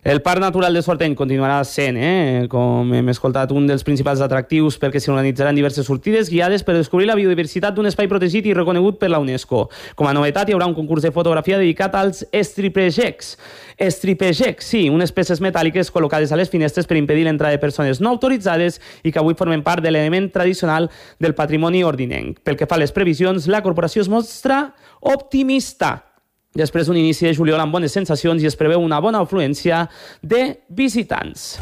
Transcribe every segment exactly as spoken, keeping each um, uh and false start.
El Parc Natural de Sorteny continuarà sent, eh, com hem escoltat, un dels principals atractius perquè s'hi organitzaran diverses sortides guiades per descobrir la biodiversitat d'un espai protegit i reconegut per la UNESCO. Com a novetat, hi haurà un concurs de fotografia dedicat als estripegecs. Estripegecs, sí, unes peces metàl·liques col·locades a les finestres per impedir l'entrada de persones no autoritzades i que avui formen part de l'element tradicional del patrimoni ordinenc. Pel que fa a les previsions, la corporació es mostra optimista. Després d'un inici de juliol amb bones sensacions i es preveu una bona afluència de visitants.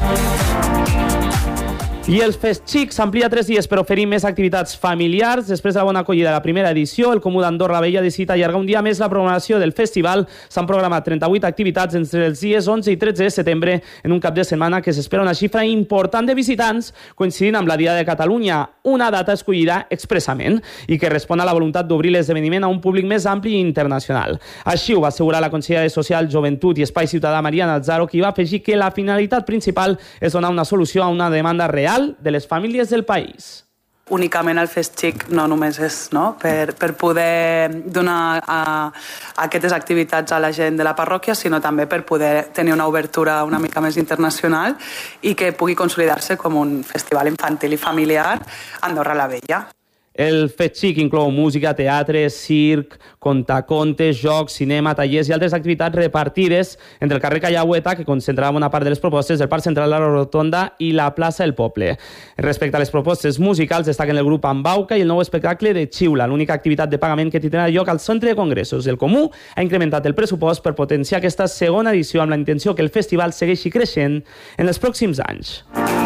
I el Fest Xic s'amplia tres dies per oferir més activitats familiars. Després de la bona acollida de la primera edició, el Comú d'Andorra Vella ha decidit allargar un dia més la programació del festival. S'han programat trenta-vuit activitats entre els dies onze i tretze de setembre en un cap de setmana que s'espera una xifra important de visitants, coincidint amb la Diada de Catalunya, una data escollida expressament i que respon a la voluntat d'obrir l'esdeveniment a un públic més ampli i internacional. Així ho va assegurar la consellera de Social, Joventut i Espai Ciutadà, Mariana Azzaro, qui va afegir que la finalitat principal és donar una solució a una demanda real de les famílies del país. Únicament el Fest Xic no només és no, per, per poder donar a, a aquestes activitats a la gent de la parròquia, sinó també per poder tenir una obertura una mica més internacional i que pugui consolidar-se com un festival infantil i familiar Andorra la Vella. El Fest Xic inclou música, teatre, circ, contacontes, jocs, cinema, tallers i altres activitats repartides entre el carrer Callaueta, que concentrava una part de les propostes, el Parc Central de la Rotonda i la plaça del Poble. Respecte a les propostes musicals, destaquen el grup Ambauca i el nou espectacle de Xiula, l'única activitat de pagament que tindrà lloc al Centre de Congressos. El Comú ha incrementat el pressupost per potenciar aquesta segona edició amb la intenció que el festival segueixi creixent en els pròxims anys.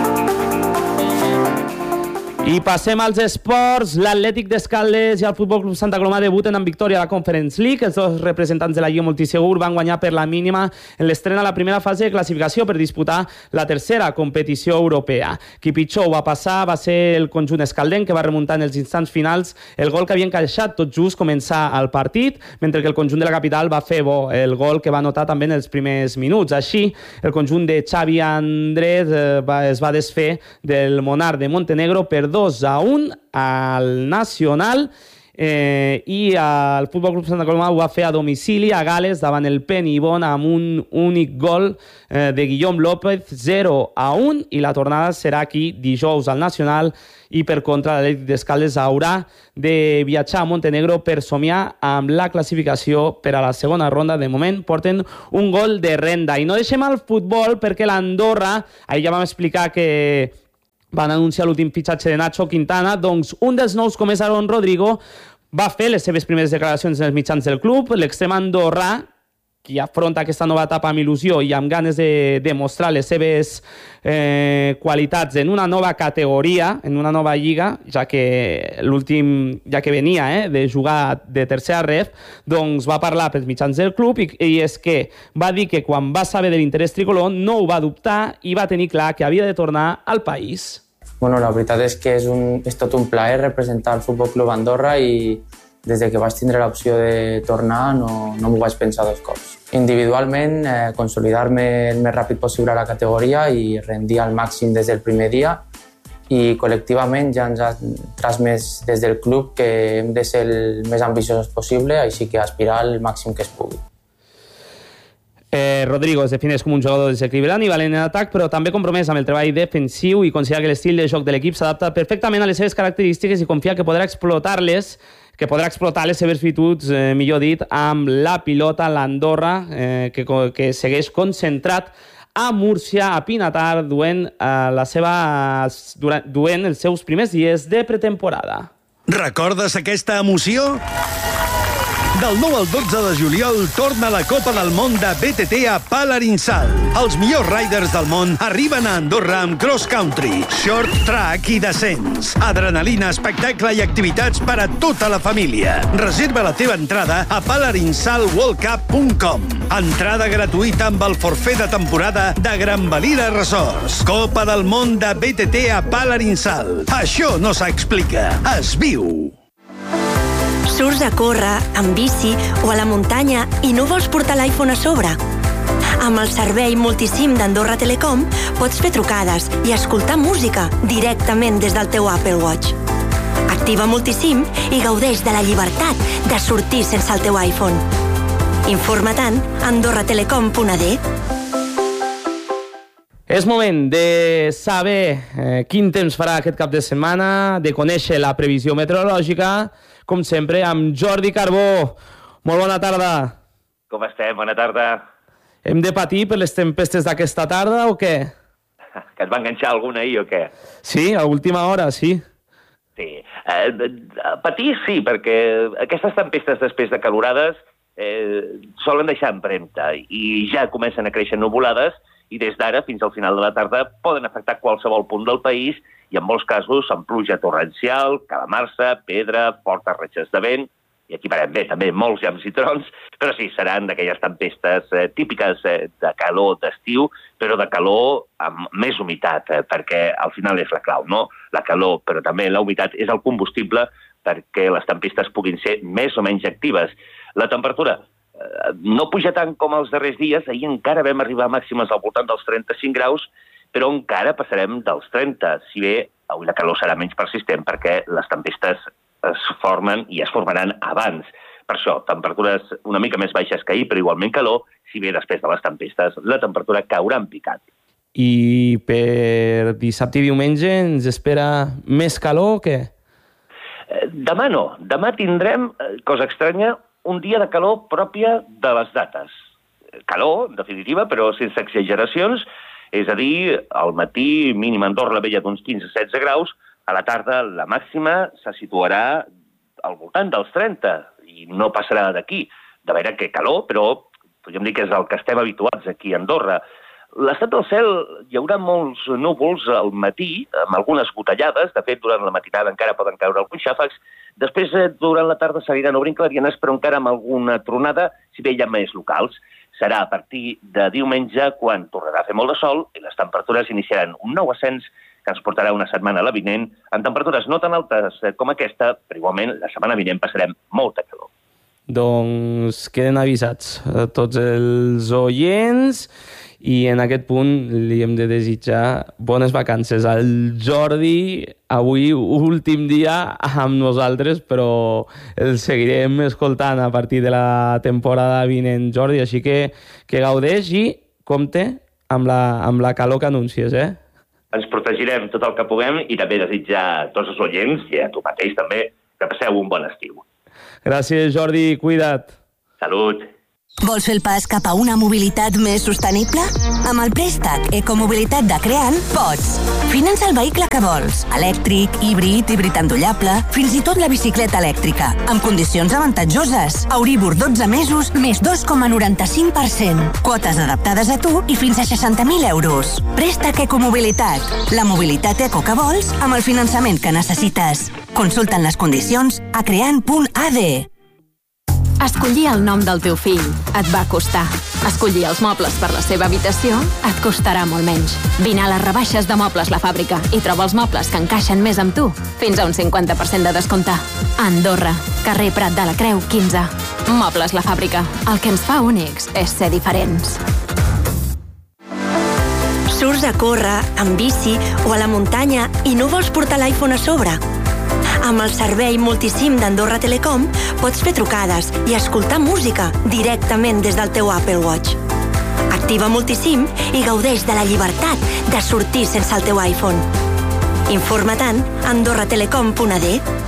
I passem als esports. L'Atlètic d'Escaldes i el Futbol Club Santa Coloma debuten amb victòria a la Conference League. Els dos representants de la Lliga Multisegur van guanyar per la mínima en l'estrena a la primera fase de classificació per disputar la tercera competició europea. Qui pitjor ho va passar va ser el conjunt escaldenc, que va remuntar en els instants finals el gol que havia encaixat tot just començar el partit, mentre que el conjunt de la capital va fer bo el gol que va anotar també en els primers minuts. Així, el conjunt de Xavi Andrés eh, va, es va desfer del Monarch de Montenegro per dos a un al Nacional eh, i el Futbol Club Santa Coloma ho va fer a domicili a Gales davant el Penibon amb un únic gol eh, de Guillaume López, zero a un, i la tornada serà aquí dijous al Nacional. I per contra, l'Atlètic d'Escaldes haurà de viatjar a Montenegro per somiar amb la classificació per a la segona ronda. De moment porten un gol de renda. I no deixem el futbol perquè l'Andorra, ahir ja vam explicar que van anunciar l'últim fitxatge de Nacho Quintana, doncs un dels nous, com és Aaron Rodrigo, va fer les seves primeres declaracions en els mitjans del club. L'extrem andorrà, qui afronta aquesta nova etapa amb il·lusió i amb ganes de demostrar les seves eh, qualitats en una nova categoria, en una nova lliga, ja que l'últim, ja que venia eh, de jugar de tercera ref, doncs va parlar pels mitjans del club i, i és que va dir que quan va saber de l'interès tricolor no ho va dubtar i va tenir clar que havia de tornar al país. Bueno, la veritat és que és, un, és tot un plaer representar el Futbol Club Andorra i des de que vaig tindre l'opció de tornar no, no m'ho vaig pensar dos cops. Individualment, eh, consolidar-me el més ràpid possible a la categoria i rendir al màxim des del primer dia, i col·lectivament ja ens ha transmès des del club que hem de ser el més ambiciosos possible, així que aspirar al màxim que es pugui. Eh, Rodrigo es defineix com un jugador desequilibrant i valent en atac, però també compromès amb el treball defensiu i considera que l'estil de joc de l'equip s'adapta perfectament a les seves característiques i confia que podrà explotar-les que podrà explotar les seves virtuts, eh, millor dit, amb la pilota, l'Andorra, eh, que, que segueix concentrat a Múrcia, a Pinatar, duent, eh, la seva, durant, duent els seus primers dies de pretemporada. Recordes aquesta emoció? Del nou al dotze de juliol torna la Copa del Món de B T T a Palarinsal. Els millors riders del món arriben a Andorra amb cross country, short track i descens. Adrenalina, espectacle i activitats per a tota la família. Reserva la teva entrada a palarinsal world cup punt com. Entrada gratuïta amb el forfait de temporada de Gran Valira Resorts. Copa del Món de B T T a Palarinsal. Això no s'explica, es viu. Surts a córrer, amb bici o a la muntanya i no vols portar l'iPhone a sobre? Amb el servei Multisim d'Andorra Telecom pots fer trucades i escoltar música directament des del teu Apple Watch. Activa Multisim i gaudeix de la llibertat de sortir sense el teu iPhone. Informa-te'n a andorra telecom punt a d. És moment de saber eh, quin temps farà aquest cap de setmana, de conèixer la previsió meteorològica, com sempre, amb Jordi Carbó. Molt bona tarda. Com estem? Bona tarda. Hem de patir per les tempestes d'aquesta tarda o què? Que et va enganxar alguna ahir o què? Sí, a última hora, sí. Sí. Eh, patir sí, perquè aquestes tempestes després de calorades eh, solen deixar empremta i ja comencen a créixer nuvolades i des d'ara fins al final de la tarda poden afectar qualsevol punt del país i en molts casos amb pluja torrencial, calamarsa, pedra, fortes ratxes de vent, i aquí parem bé, també molts llamps i trons, però sí, seran d'aquelles tempestes eh, típiques eh, de calor d'estiu, però de calor amb més humitat, eh, perquè al final és la clau, no? La calor, però també la humitat és el combustible perquè les tempestes puguin ser més o menys actives. La temperatura eh, no puja tant com els darrers dies, ahir encara vam arribar a màximes al voltant dels trenta-cinc graus, però encara passarem dels trenta, si bé avui la calor serà menys persistent perquè les tempestes es formen i es formaran abans. Per això, temperatures una mica més baixes que ahir, però igualment calor, si bé després de les tempestes la temperatura caurà en picat. I per dissabte i diumenge ens espera més calor o què? Eh, demà no. Demà tindrem, eh, cosa estranya, un dia de calor pròpia de les dates. Calor, en definitiva, però sense exageracions, és a dir, al matí mínim a Andorra la Vella d'uns quinze a setze graus, a la tarda la màxima se situarà al voltant dels trenta i no passarà d'aquí. De veure que calor, però podríem dir que és el que estem habituats aquí a Andorra. L'estat del cel, hi haurà molts núvols al matí, amb algunes gotellades. De fet, durant la matinada encara poden caure alguns xàfecs. Després, durant la tarda, s'aniran obrint clarianes, però encara amb alguna tronada, si bé hi ha més locals. Serà a partir de diumenge, quan tornarà a fer molt de sol, i les temperatures iniciaran un nou ascens que ens portarà una setmana a la vinent, en temperatures no tan altes com aquesta, però igualment la setmana vinent passarem molta calor. Doncs queden avisats a tots els oients i en aquest punt li hem de desitjar bones vacances al Jordi. Avui, últim dia amb nosaltres, però el seguirem escoltant a partir de la temporada vinent, Jordi, així que, que gaudeix i compte amb la, amb la calor que anuncies, eh? Ens protegirem tot el que puguem i també desitjar a tots els oients i a tu mateix també que passeu un bon estiu. Gràcies, Jordi. Cuida't. Salut. Vols fer el pas cap a una mobilitat més sostenible? Amb el préstec Ecomobilitat de Creant pots. Finança el vehicle que vols. Elèctric, híbrid, híbrid endollable, fins i tot la bicicleta elèctrica. Amb condicions avantatjoses. Euribor dotze mesos, més dos coma noranta-cinc per cent. Quotes adaptades a tu i fins a seixanta mil euros. Préstec Ecomobilitat. La mobilitat eco que vols amb el finançament que necessites. Consulta'n les condicions a creant punt a d. Escollir el nom del teu fill et va costar. Escollir els mobles per la seva habitació et costarà molt menys. Vine a les rebaixes de Mobles La Fàbrica i troba els mobles que encaixen més amb tu. Fins a un cinquanta per cent de descompte. Andorra, carrer Prat de la Creu, quinze. Mobles La Fàbrica. El que ens fa únics és ser diferents. Surts a córrer, amb bici o a la muntanya i no vols portar l'iPhone a sobre? Amb el servei Multisim d'Andorra Telecom pots fer trucades i escoltar música directament des del teu Apple Watch. Activa Multisim i gaudeix de la llibertat de sortir sense el teu iPhone. Informa-te'n a andorra telecom punt a d.